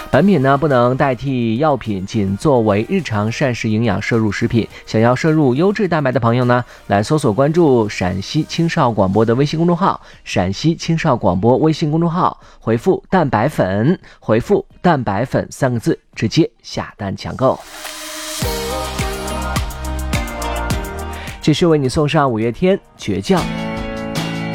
本品呢不能代替药品，仅作为日常膳食营养摄入食品。想要摄入优质蛋白的朋友呢，来搜索关注陕西青少广播的微信公众号，陕西青少广播微信公众号，回复蛋白粉，回复蛋白粉3个字，直接下单抢购。继续为你送上五月天倔强。